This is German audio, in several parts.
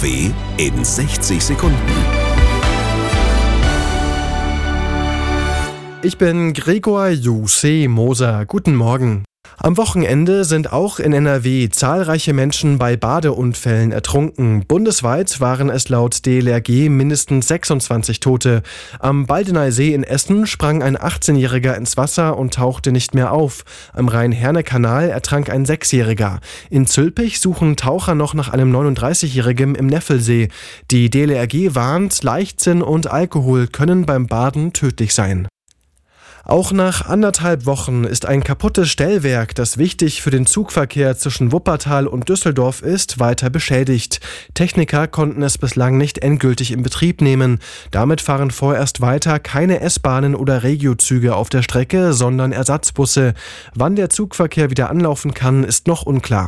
NRW in 60 Sekunden. Ich bin Gregor Juse Moser. Guten Morgen. Am Wochenende sind auch in NRW zahlreiche Menschen bei Badeunfällen ertrunken. Bundesweit waren es laut DLRG mindestens 26 Tote. Am Baldeneysee in Essen sprang ein 18-Jähriger ins Wasser und tauchte nicht mehr auf. Am Rhein-Herne-Kanal ertrank ein 6-Jähriger. In Zülpich suchen Taucher noch nach einem 39-Jährigen im Neffelsee. Die DLRG warnt, Leichtsinn und Alkohol können beim Baden tödlich sein. Auch nach 1,5 Wochen ist ein kaputtes Stellwerk, das wichtig für den Zugverkehr zwischen Wuppertal und Düsseldorf ist, weiter beschädigt. Techniker konnten es bislang nicht endgültig in Betrieb nehmen. Damit fahren vorerst weiter keine S-Bahnen oder Regiozüge auf der Strecke, sondern Ersatzbusse. Wann der Zugverkehr wieder anlaufen kann, ist noch unklar.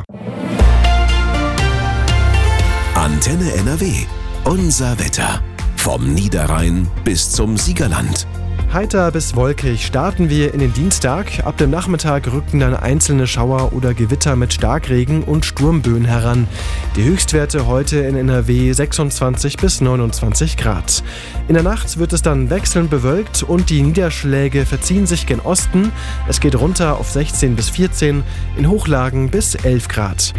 Antenne NRW. Unser Wetter. Vom Niederrhein bis zum Siegerland. Heiter bis wolkig starten wir in den Dienstag. Ab dem Nachmittag rücken dann einzelne Schauer oder Gewitter mit Starkregen und Sturmböen heran. Die Höchstwerte heute in NRW 26 bis 29 Grad. In der Nacht wird es dann wechselnd bewölkt und die Niederschläge verziehen sich gen Osten. Es geht runter auf 16 bis 14, in Hochlagen bis 11 Grad.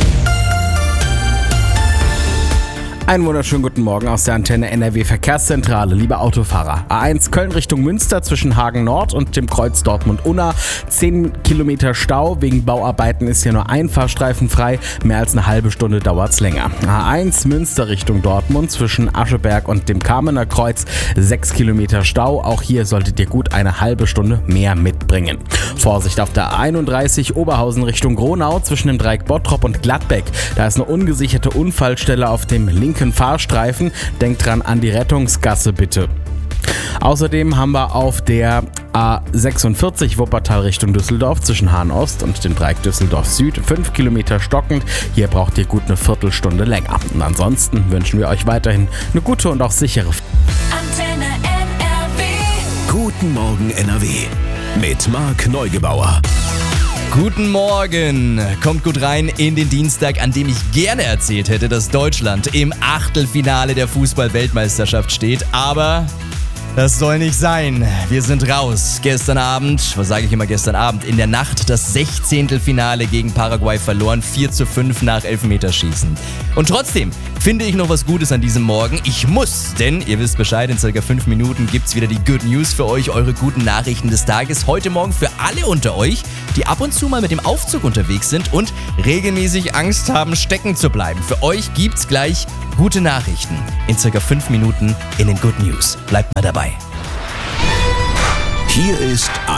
Einen wunderschönen guten Morgen aus der Antenne NRW Verkehrszentrale, liebe Autofahrer. A1 Köln Richtung Münster zwischen Hagen Nord und dem Kreuz Dortmund-Unna. 10 Kilometer Stau, wegen Bauarbeiten ist hier nur ein Fahrstreifen frei. Mehr als eine halbe Stunde dauert's länger. A1 Münster Richtung Dortmund zwischen Ascheberg und dem Kamener Kreuz. 6 Kilometer Stau, auch hier solltet ihr gut eine halbe Stunde mehr mitbringen. Vorsicht auf der A31 Oberhausen Richtung Gronau zwischen dem Dreieck Bottrop und Gladbeck. Da ist eine ungesicherte Unfallstelle auf dem linken Fahrstreifen. Denkt dran an die Rettungsgasse bitte. Außerdem haben wir auf der A46 Wuppertal Richtung Düsseldorf zwischen Hahn-Ost und dem Dreieck Düsseldorf Süd 5 Kilometer stockend. Hier braucht ihr gut eine Viertelstunde länger. Und ansonsten wünschen wir euch weiterhin eine gute und auch sichere Antenne NRW. Guten Morgen NRW. Mit Marc Neugebauer. Guten Morgen! Kommt gut rein in den Dienstag, an dem ich gerne erzählt hätte, dass Deutschland im Achtelfinale der Fußball-Weltmeisterschaft steht, aber das soll nicht sein. Wir sind raus. Gestern Abend, was sage ich immer gestern Abend, in der Nacht das 16. Finale gegen Paraguay verloren, 4:5 nach Elfmeterschießen. Und trotzdem finde ich noch was Gutes an diesem Morgen. Ich muss, denn ihr wisst Bescheid, in ca. 5 Minuten gibt's wieder die Good News für euch, eure guten Nachrichten des Tages. Heute Morgen für alle unter euch, die ab und zu mal mit dem Aufzug unterwegs sind und regelmäßig Angst haben, stecken zu bleiben. Für euch gibt's gleich gute Nachrichten in ca. 5 Minuten in den Good News. Bleibt mal dabei. Hier ist